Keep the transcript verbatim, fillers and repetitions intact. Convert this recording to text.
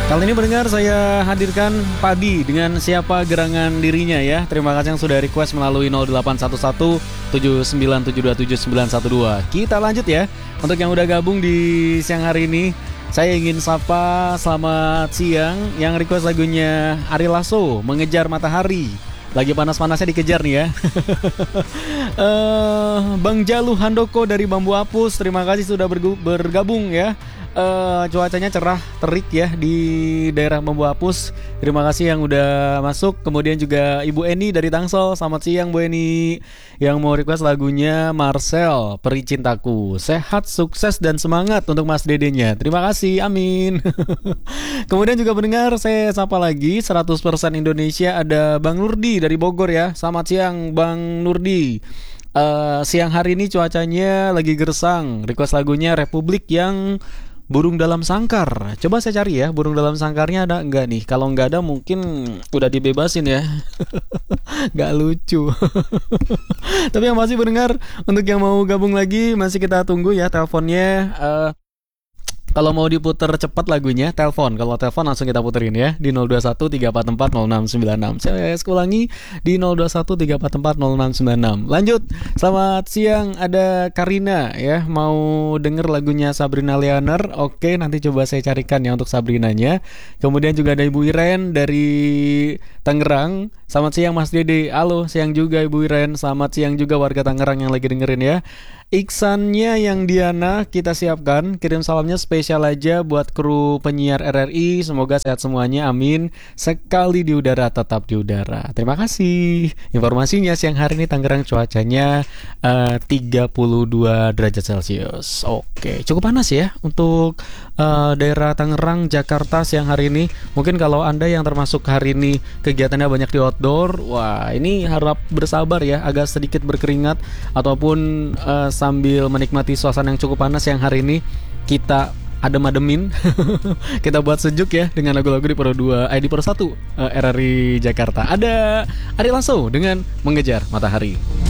Kali ini pendengar saya hadirkan Padi dengan siapa gerangan dirinya ya. Terima kasih yang sudah request melalui nol delapan satu satu tujuh sembilan tujuh dua tujuh sembilan satu dua. Kita lanjut ya. Untuk yang udah gabung di siang hari ini, saya ingin sapa selamat siang yang request lagunya Ari Lasso, Mengejar Matahari. Lagi panas-panasnya dikejar nih ya. uh, Bang Jalu Handoko dari Bambu Apus, terima kasih sudah bergu- bergabung ya. Uh, cuacanya cerah terik ya di daerah Bambu Apus. Terima kasih yang udah masuk. Kemudian juga Ibu Eni dari Tangsel. Selamat siang Bu Eni. Yang mau request lagunya Marcel, Peri Cintaku. Sehat, sukses dan semangat untuk Mas Dedenya. Terima kasih, amin. Kemudian juga mendengar saya sapa lagi seratus persen Indonesia. Ada Bang Nurdi dari Bogor ya. Selamat siang Bang Nurdi. uh, Siang hari ini cuacanya lagi gersang. Request lagunya Republik yang Burung Dalam Sangkar. Coba saya cari ya, burung dalam sangkarnya ada enggak nih? Kalau enggak ada mungkin udah dibebasin ya. Gak lucu. Tapi yang masih mendengar, untuk yang mau gabung lagi masih kita tunggu ya teleponnya. uh, Kalau mau diputer cepat lagunya, telepon. Kalau telepon langsung kita puterin ya di nol dua satu tiga empat empat nol enam sembilan enam. Saya ulangi di nol dua satu tiga empat empat nol enam sembilan enam. Lanjut. Selamat siang, ada Karina ya, mau denger lagunya Sabrina Leaner. Oke, nanti coba saya carikan ya untuk Sabrinanya. Kemudian juga ada Ibu Iren dari Tangerang. Selamat siang Mas Dede. Halo, siang juga Ibu Iren. Selamat siang juga warga Tangerang yang lagi dengerin ya. Iksannya yang Diana kita siapkan. Kirim salamnya spesial aja buat kru penyiar R R I. Semoga sehat semuanya, amin. Sekali di udara tetap di udara. Terima kasih. Informasinya siang hari ini Tangerang cuacanya uh, tiga puluh dua derajat Celcius. Oke, cukup panas ya untuk uh, daerah Tangerang, Jakarta siang hari ini. Mungkin kalau Anda yang termasuk hari ini kegiatannya banyak di outdoor, wah ini harap bersabar ya, agak sedikit berkeringat ataupun uh, sambil menikmati suasana yang cukup panas yang hari ini kita adem-ademin. Kita buat sejuk ya dengan lagu-lagu di Pro dua, eh di Pro satu uh, R R I Jakarta. Ada Ari Lasso dengan Mengejar Matahari.